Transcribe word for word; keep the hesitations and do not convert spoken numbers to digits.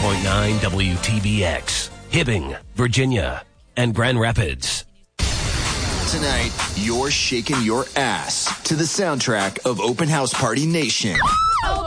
point nine W T B X, Hibbing, Virginia, and Grand Rapids. Tonight, you're shaking your ass to the soundtrack of Open House Party Nation.